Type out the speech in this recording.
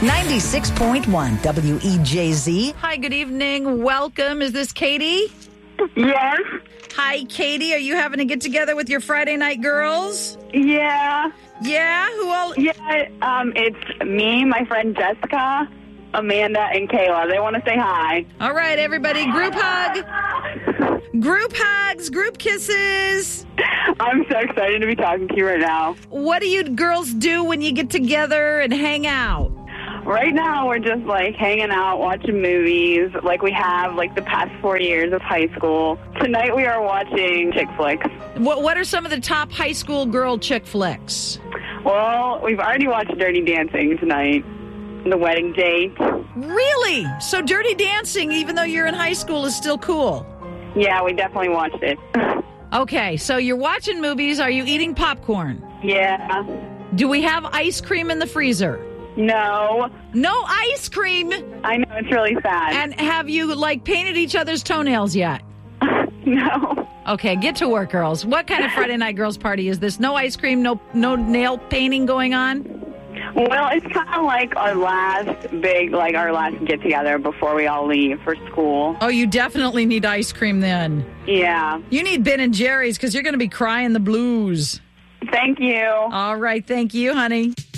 96.1 WEJZ. Hi, good evening. Welcome. Is this Katie? Yes. Hi, Katie. Are you having a get-together with your Friday night girls? Yeah. Yeah? Who all? Yeah. It's me, my friend Jessica, Amanda, and Kayla. They want to say hi. All right, everybody. Group hug. Group hugs. Group kisses. I'm so excited to be talking to you right now. What do you girls do when you get together and hang out? Right now, we're just, hanging out, watching movies, like we have, the past 4 years of high school. Tonight, we are watching chick flicks. What are some of the top high school girl chick flicks? Well, we've already watched Dirty Dancing tonight. The Wedding Date. Really? So Dirty Dancing, even though you're in high school, is still cool? Yeah, we definitely watched it. Okay, so you're watching movies. Are you eating popcorn? Yeah. Do we have ice cream in the freezer? No. No ice cream? I know, it's really sad. And have you, painted each other's toenails yet? No. Okay, get to work, girls. What kind of Friday night girls party is this? No ice cream, no nail painting going on? Well, it's kind of like our last get-together before we all leave for school. Oh, you definitely need ice cream then. Yeah. You need Ben & Jerry's because you're going to be crying the blues. Thank you. All right, thank you, honey.